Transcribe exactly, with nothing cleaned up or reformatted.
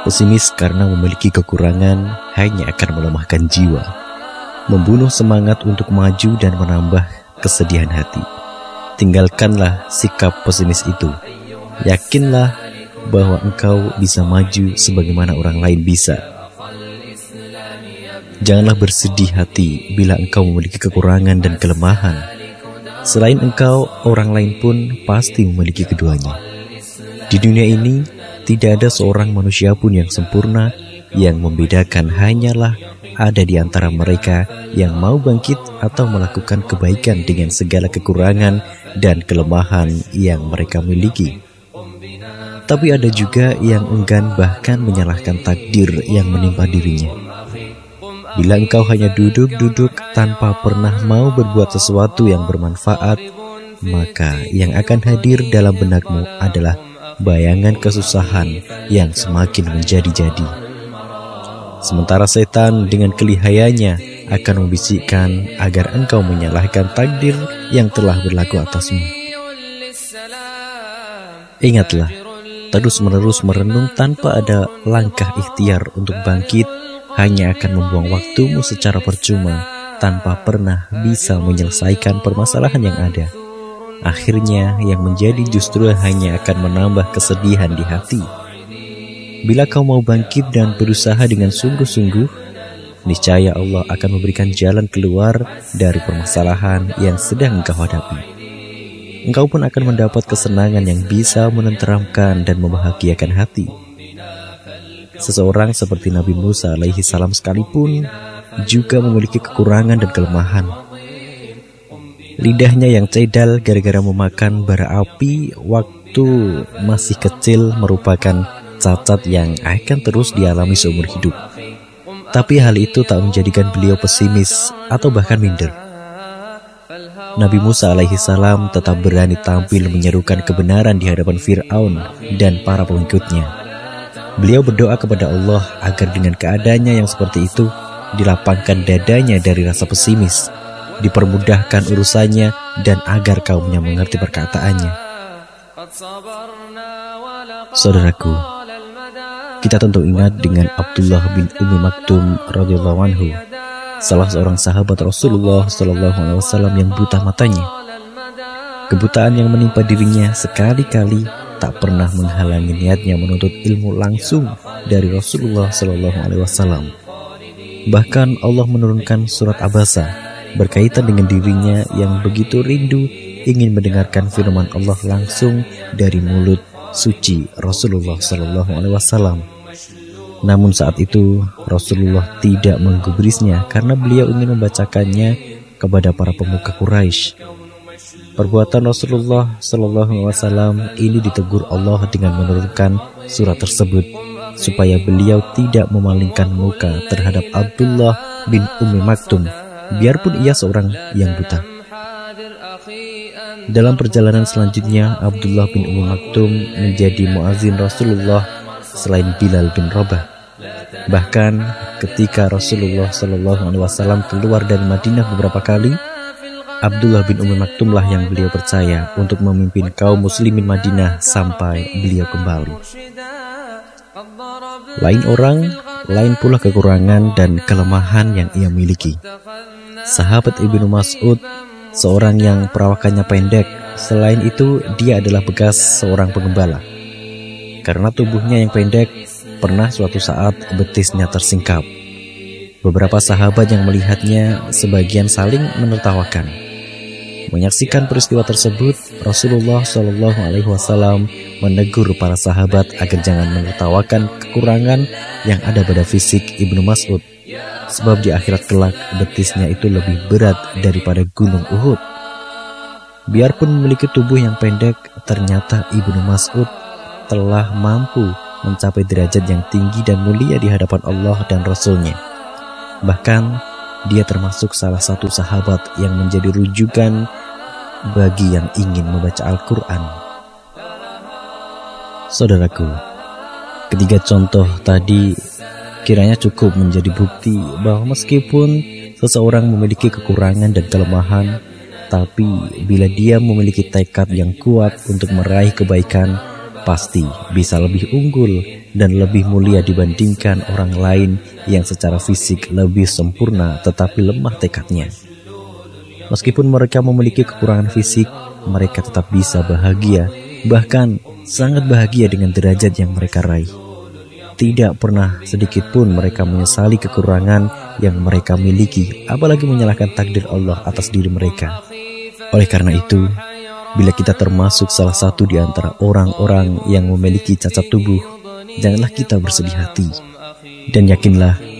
Pesimis karena memiliki kekurangan hanya akan melemahkan jiwa, membunuh semangat untuk maju dan menambah kesedihan hati. Tinggalkanlah sikap pesimis itu. Yakinlah bahwa engkau bisa maju sebagaimana orang lain bisa. Janganlah bersedih hati bila engkau memiliki kekurangan dan kelemahan. Selain engkau, orang lain pun pasti memiliki keduanya. Di dunia ini, tidak ada seorang manusia pun yang sempurna. Yang membedakan hanyalah ada di antara mereka yang mau bangkit atau melakukan kebaikan dengan segala kekurangan dan kelemahan yang mereka miliki. Tapi ada juga yang enggan bahkan menyalahkan takdir yang menimpa dirinya. Bila engkau hanya duduk-duduk tanpa pernah mau berbuat sesuatu yang bermanfaat, maka yang akan hadir dalam benakmu adalah bayangan kesusahan yang semakin menjadi-jadi. Sementara setan dengan kelihayanya akan membisikkan agar engkau menyalahkan takdir yang telah berlaku atasmu. Ingatlah, terus-menerus merenung tanpa ada langkah ikhtiar untuk bangkit hanya akan membuang waktumu secara percuma tanpa pernah bisa menyelesaikan permasalahan yang ada. Akhirnya yang menjadi justru hanya akan menambah kesedihan di hati. Bila kau mau bangkit dan berusaha dengan sungguh-sungguh, niscaya Allah akan memberikan jalan keluar dari permasalahan yang sedang engkau hadapi. Engkau pun akan mendapat kesenangan yang bisa menenteramkan dan membahagiakan hati. Seseorang seperti Nabi Musa alaihi salam sekalipun juga memiliki kekurangan dan kelemahan. Lidahnya yang cedal gara-gara memakan bara api waktu masih kecil merupakan cacat yang akan terus dialami seumur hidup. Tapi hal itu tak menjadikan beliau pesimis atau bahkan minder. Nabi Musa alaihi salam tetap berani tampil menyerukan kebenaran di hadapan Fir'aun dan para pengikutnya. Beliau berdoa kepada Allah agar dengan keadaannya yang seperti itu dilapangkan dadanya dari rasa pesimis, dipermudahkan urusannya, dan agar kaumnya mengerti perkataannya. Saudaraku, kita tentu ingat dengan Abdullah bin Ummi Maktum radhiyallahu anhu, salah seorang sahabat Rasulullah sallallahu alaihi wasallam yang buta matanya. Kebutaan yang menimpa dirinya sekali-kali tak pernah menghalangi niatnya menuntut ilmu langsung dari Rasulullah sallallahu alaihi wasallam. Bahkan Allah menurunkan surat Abasa berkaitan dengan dirinya yang begitu rindu ingin mendengarkan firman Allah langsung dari mulut suci Rasulullah sallallahu alaihi wasallam. Namun saat itu Rasulullah tidak menggubrisnya karena beliau ingin membacakannya kepada para pemuka Quraisy. Perbuatan Rasulullah sallallahu alaihi wasallam ini ditegur Allah dengan menurunkan surat tersebut supaya beliau tidak memalingkan muka terhadap Abdullah bin Ummi Maktum, biarpun ia seorang yang buta. Dalam perjalanan selanjutnya, Abdullah bin Ummi Maktum menjadi muazin Rasulullah selain Bilal bin Rabah. Bahkan ketika Rasulullah sallallahu alaihi wasallam keluar dari Madinah beberapa kali, Abdullah bin Ummi Maktum lah yang beliau percaya untuk memimpin kaum muslimin Madinah sampai beliau kembali. Lain orang, lain pula kekurangan dan kelemahan yang ia miliki. Sahabat Ibnu Mas'ud, seorang yang perawakannya pendek, selain itu dia adalah bekas seorang penggembala. Karena tubuhnya yang pendek, pernah suatu saat betisnya tersingkap. Beberapa sahabat yang melihatnya sebagian saling menertawakan. Menyaksikan peristiwa tersebut, Rasulullah shallallahu alaihi wasallam menegur para sahabat agar jangan menertawakan kekurangan yang ada pada fisik Ibnu Mas'ud, sebab di akhirat kelak betisnya itu lebih berat daripada gunung Uhud. Biarpun memiliki tubuh yang pendek, ternyata Ibnu Mas'ud telah mampu mencapai derajat yang tinggi dan mulia di hadapan Allah dan Rasul-Nya. Bahkan dia termasuk salah satu sahabat yang menjadi rujukan bagi yang ingin membaca Al-Quran. Saudaraku, ketiga contoh tadi kiranya cukup menjadi bukti bahwa meskipun seseorang memiliki kekurangan dan kelemahan, tapi bila dia memiliki tekad yang kuat untuk meraih kebaikan pasti bisa lebih unggul dan lebih mulia dibandingkan orang lain yang secara fisik lebih sempurna tetapi lemah tekadnya. Meskipun mereka memiliki kekurangan fisik, mereka tetap bisa bahagia, bahkan sangat bahagia dengan derajat yang mereka raih. Tidak pernah sedikit pun mereka menyesali kekurangan yang mereka miliki, apalagi menyalahkan takdir Allah atas diri mereka. Oleh karena itu, bila kita termasuk salah satu di antara orang-orang yang memiliki cacat tubuh, janganlah kita bersedih hati. Dan yakinlah